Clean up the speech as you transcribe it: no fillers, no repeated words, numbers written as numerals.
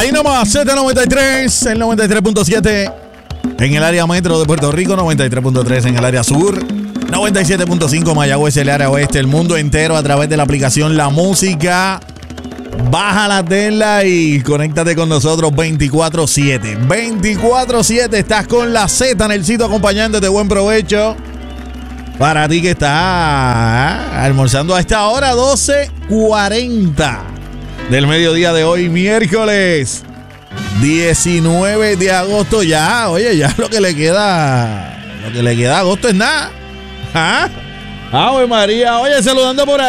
Ahí nomás, Z93, el 93.7 en el área metro de Puerto Rico, 93.3 en el área sur, 97.5 Mayagüez, el área oeste, el mundo entero a través de la aplicación La Música. Baja la tela y conéctate con nosotros 24/7. 24/7 estás con la Z, Nelsito, acompañándote. Buen provecho para ti que está almorzando a esta hora, 12:40 del mediodía de hoy, miércoles 19 de agosto. Ya, oye, ya lo que le queda a agosto es nada. Ave María, oye, saludando por ahí